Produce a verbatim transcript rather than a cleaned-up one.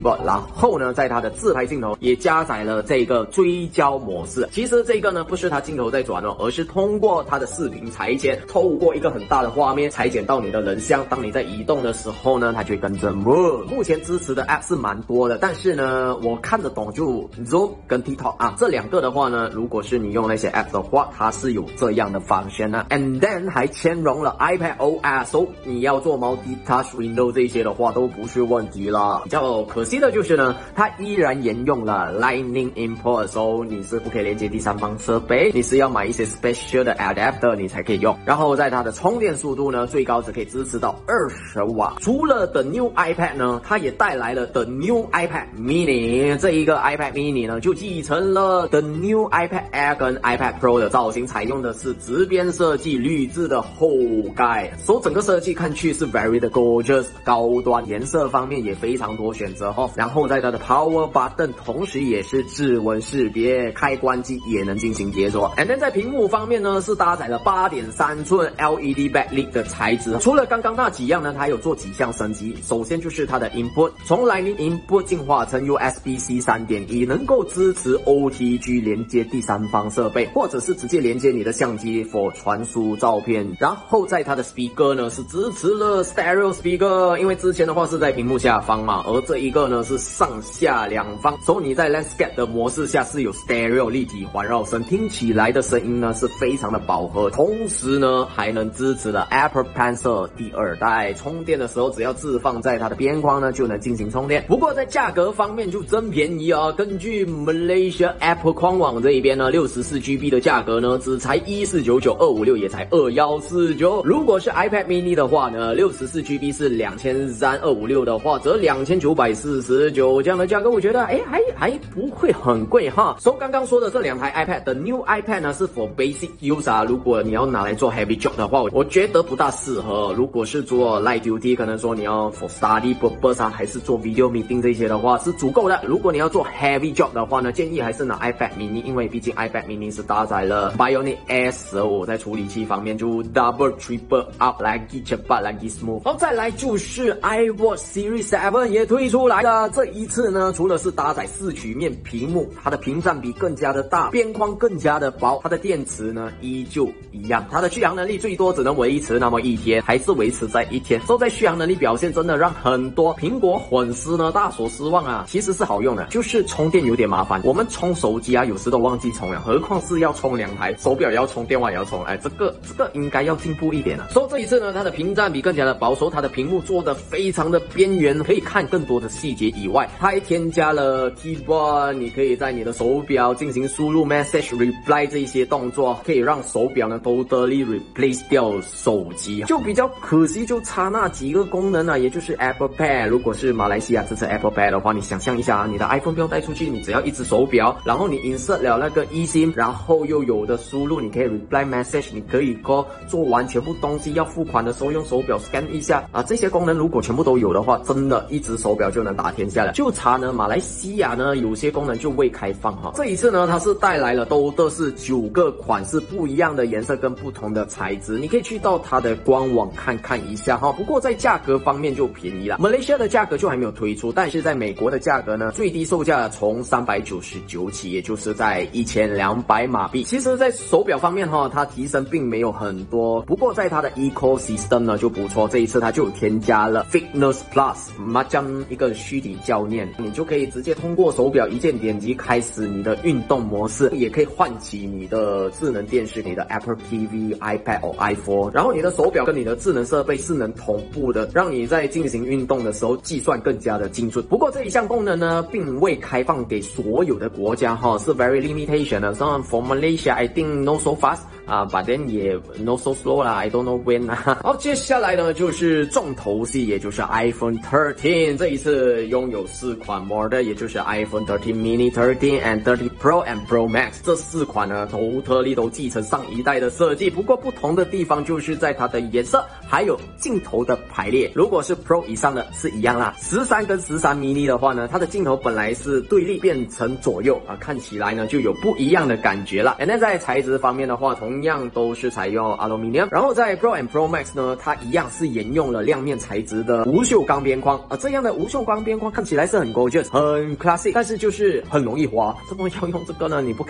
不，然后呢，在它的自拍镜头也加载了这个追焦模式。其实这个呢，不是它镜头在转哦，而是通过它的视频裁剪，透过一个很大的画面裁剪到你的人像。当你在移动的时候呢，它就会跟着 move。目前支持的 app 是蛮多的，但是呢，我看得懂就 Zoom 跟 TikTok 啊，这两个的话呢，如果是你用那些 app 的话，它是有这样的function 啊。And then 还兼容了 iPadOS， so 你要做 multi-touch window 这些的话都不是问题了。比较可惜的就是呢，它依然沿用了 Lightning input， so 你是不可以连接第三方设备，你是要买一些 special 的 adapter 你才可以用。然后在它的充电速度呢，最高只可以支持到二十瓦。除了 The New iPad 呢，它也带来了 The New iPad Mini。这一个 iPad Mini 呢，就继承了 The New iPad Air 跟 iPad Pro 的造型，采用的是直边设计铝制的后盖，所以整个设计看去是 very 的 gorgeous 高端，颜色方面也非常多选择哦。然后在它的 Power Button 同时也是指纹识别，开关机也能进行解锁。And then 在屏幕方面呢，是搭载了 八点三寸 L E D backlit 的材质。除了刚刚那几样呢，它有做几项升级。首先就是它的 input， 从 Lightning input 进化成 U S B C 三点一， 能够支持 O T G 连接第三方设备，或者是直接连接你的相机 for 传输照片。然后在它的 speaker 呢，是支持了 stereo speaker， 因为之前的话是在屏幕下方嘛，而这一个呢是上下两方，所以你在 landscape 的模式下是有 stereo 立体环绕声，听起来的声音呢是非常的饱和，同时呢还能支持了 Apple Pencil 第二代，充电的时候只要置放在它的边框呢就能进行充电。不过在价格方面就真便宜啊，根据 Malaysia Apple 官网这一边呢， 六十四 G B 的价格呢只才一四九九，二五六也才二一四九。如果是 iPad mini 的话呢， 六十四 G B 是两千三百，二五六的话则两千九百四十九，这样的价格我觉得哎还还不会很贵哈。所以刚刚说的这两台 iPad 的 New iPad 呢是 for basic use 啊，如果你要拿来做 heavy job 的话，我觉得不大适合。如果是做 light duty， 可能说你要 for study purpose 啊，还是做 video meeting 这些的话是足够的。如果你要做 heavy job 的话呢，建议还是拿 iPad mini， 因为毕竟 iPad mini 是搭载了 Bionic Air 十五，在处理器方面就 double triple up 来 cepat 来 smooth。然后再来就是 iWatch Series 七也推出来了，这一次呢，除了是搭载四曲面屏幕，它的屏占比更加的大，边框更加的薄，它的电池呢依旧一样，它的续航能力最多只能维持那么一天，还是维持在一天。所以在续航能力表现真的让很多苹果粉丝呢大所失望啊。其实是好用的，就是充电有点麻烦，我们充手机啊有时都忘记充了，何况是要充两台，手表也要充，电话也要充，哎，这个这个应该要进步一点了。所以这一次呢，它的屏占比更加的薄，所以它的屏幕做的非常的边缘，可以看更多的细节以外，它还添加了 keyboard， 你可以在你的手表进行输入 message reply 这一些动作，可以让手表呢 totally replace 掉手机。就比较可惜就差那几个功能啊，也就是 Apple Pay。 如果是马来西亚支持 Apple Pay 的话，你想象一下，你的 iPhone 不用带出去，你只要一只手表，然后你 insert 了那个 eSIM， 然后又有的输入，你可以 reply message， 你可以 call， 做完全部东西要付款的时候用手表 scan 一下啊，这些功能如果全部都有的话，真的一只手表就能打天下了。就差呢马来西亚呢有些功能就未开放哈。这一次呢它是带来了都都是九个款式不一样的颜色跟不同的材质，你可以去到它的官网看看一下哈。不过在价格方面就便宜了，马来西亚的价格就还没有推出，但是在美国的价格呢，最低售价从三百九十九起，也就是在一千两百马币。其实在手表方面哈，它提升并没有很多，不过在它的 ecosystem 呢就不错，这一次它就添加了 Fitness Plus， macam 一个虚拟教练，你就可以直接通过手表一键点击开始你的运动模式，也可以唤起你的智能电视，你的 Apple T V、iPad 或 iPhone， 然后你的手表跟你的智能设备是能同步的，让你在进行运动的时候计算更加的精准。不过这一项功能呢并未开放给所有的国家哈，是 very limitation 的。So for Malaysia I think not so fast 啊 but then 也 not so slow 啦 I don't know when 啊。好，接下来呢就是重头戏，也就是 iPhone 十三，这一次拥有四款 model， 也就是 iPhone 十三 mini、十三 and 十三 Pro and Pro Max， 这四款呢totally都继承上一代的设计，不过不同的地方就是在它的颜色还有镜头的排列。如果是 Pro 以上的是一样啦，十三跟十三 mini 的话呢，它的镜头本来是对立变成左右啊，看起来呢就有不一样的感觉啦。And then 在材质方面的话，同同样都是采用 aluminium。然后在 Pro and Pro Max 呢，它一样是沿用了亮面材质的无锈钢边框，而这样的无锈钢边框看起来是很 gorgeous、很 classic， 但是就是很容易滑。怎么要用这个呢？你不